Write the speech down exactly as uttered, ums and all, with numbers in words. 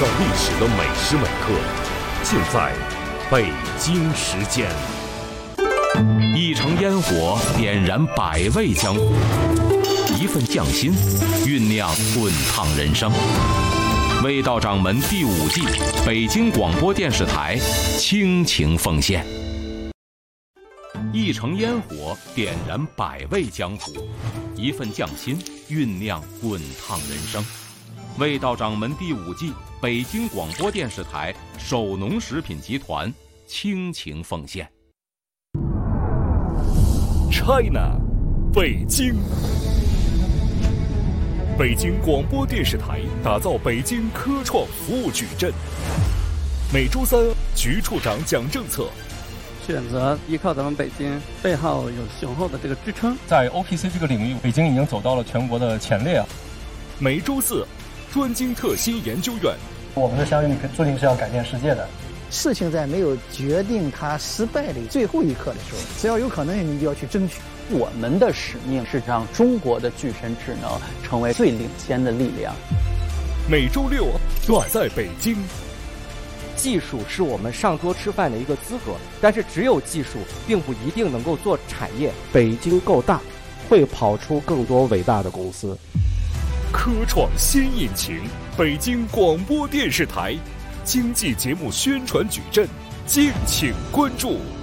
造历史的每时每刻，尽在北京时间。一城烟火点燃百味江湖，一份匠心酝酿滚烫人生。味道掌门第五季，北京广播电视台倾情奉献。一城烟火点燃百味江湖，一份匠心酝酿滚烫人生。味道掌门第五季，北京广播电视台首农食品集团倾情奉献。China， 北京。北京广播电视台打造北京科创服务矩阵。每周三，局处长讲政策。 选择依靠咱们北京背后有雄厚的这个支撑， 在 O P C 这个领域，北京已经走到了全国的前列啊。 每周四，专精特新研究院。 我们的香芋注定是要改变世界的。 事情在没有决定它失败的最后一刻的时候，只要有可能，你就要去争取。 我们的使命是让中国的具身智能成为最领先的力量。 每周六，我在北京。 技术是我们上桌吃饭的一个资格，但是只有技术并不一定能够做产业。 北京够大，会跑出更多伟大的公司。 科创新引擎，北京广播电视台经济节目宣传矩阵，敬请关注。